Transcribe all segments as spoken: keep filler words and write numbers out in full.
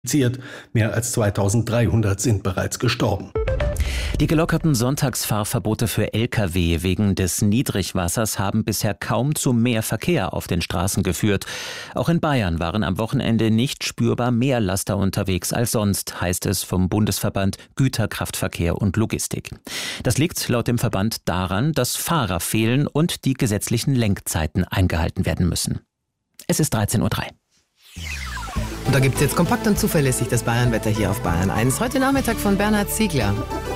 Mehr als zweitausenddreihundert sind bereits gestorben. Die gelockerten Sonntagsfahrverbote für L K W wegen des Niedrigwassers haben bisher kaum zu mehr Verkehr auf den Straßen geführt. Auch in Bayern waren am Wochenende nicht spürbar mehr Laster unterwegs als sonst, heißt es vom Bundesverband Güterkraftverkehr und Logistik. Das liegt laut dem Verband daran, dass Fahrer fehlen und die gesetzlichen Lenkzeiten eingehalten werden müssen. Es ist dreizehn Uhr drei. Und da gibt es jetzt kompakt und zuverlässig das Bayernwetter hier auf Bayern eins. Heute Nachmittag von Bernhard Ziegler.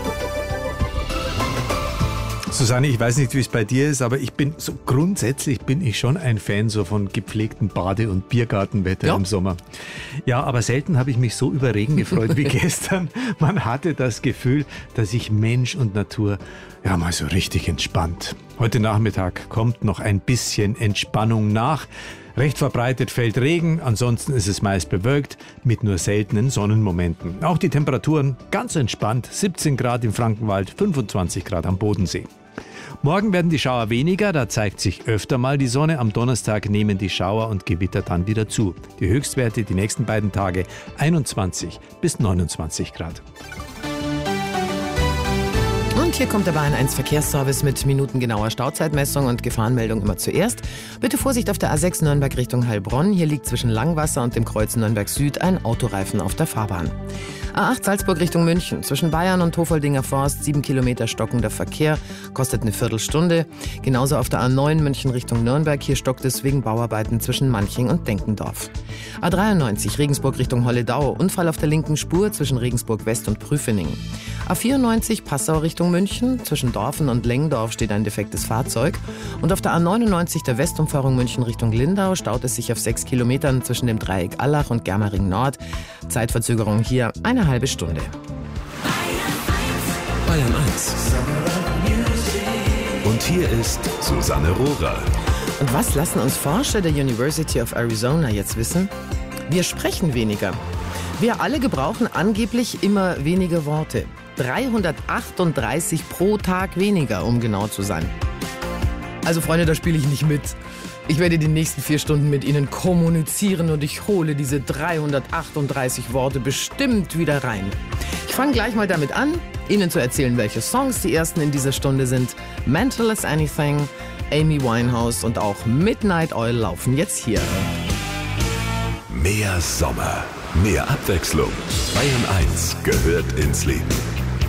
Susanne, ich weiß nicht, wie es bei dir ist, aber ich bin so grundsätzlich bin ich schon ein Fan so von gepflegtem Bade- und Biergartenwetter ja. im Sommer. Ja, aber selten habe ich mich so über Regen gefreut wie gestern. Man hatte das Gefühl, dass sich Mensch und Natur ja mal so richtig entspannt. Heute Nachmittag kommt noch ein bisschen Entspannung nach. Recht verbreitet fällt Regen, ansonsten ist es meist bewölkt mit nur seltenen Sonnenmomenten. Auch die Temperaturen ganz entspannt, siebzehn Grad im Frankenwald, fünfundzwanzig Grad am Bodensee. Morgen werden die Schauer weniger, da zeigt sich öfter mal die Sonne. Am Donnerstag nehmen die Schauer und Gewitter dann wieder zu. Die Höchstwerte die nächsten beiden Tage einundzwanzig bis neunundzwanzig Grad. Und hier kommt der Bayern eins Verkehrsservice mit minutengenauer Stauzeitmessung und Gefahrenmeldung immer zuerst. Bitte Vorsicht auf der A sechs Nürnberg Richtung Heilbronn. Hier liegt zwischen Langwasser und dem Kreuz Nürnberg Süd ein Autoreifen auf der Fahrbahn. A acht Salzburg Richtung München. Zwischen Bayern und Hofoldinger Forst sieben Kilometer stockender Verkehr. Kostet eine Viertelstunde. Genauso auf der A neun München Richtung Nürnberg. Hier stockt es wegen Bauarbeiten zwischen Manching und Denkendorf. A dreiundneunzig Regensburg Richtung Holledau. Unfall auf der linken Spur zwischen Regensburg West und Prüfening. A vierundneunzig Passau Richtung München. Zwischen Dorfen und Lengdorf steht ein defektes Fahrzeug. Und auf der A neunundneunzig der Westumfahrung München Richtung Lindau staut es sich auf sechs Kilometern zwischen dem Dreieck Allach und Germering Nord. Zeitverzögerung hier eine halbe Stunde. Bayern eins. Und hier ist Susanne Rohrer. Und was lassen uns Forscher der University of Arizona jetzt wissen? Wir sprechen weniger. Wir alle gebrauchen angeblich immer weniger Worte. dreihundertachtunddreißig pro Tag weniger, um genau zu sein. Also Freunde, da spiele ich nicht mit. Ich werde die nächsten vier Stunden mit Ihnen kommunizieren und ich hole diese dreihundertachtunddreißig Worte bestimmt wieder rein. Ich fange gleich mal damit an, Ihnen zu erzählen, welche Songs die ersten in dieser Stunde sind. Mental as Anything, Amy Winehouse und auch Midnight Oil laufen jetzt hier. Mehr Sommer, mehr Abwechslung. Bayern eins gehört ins Leben.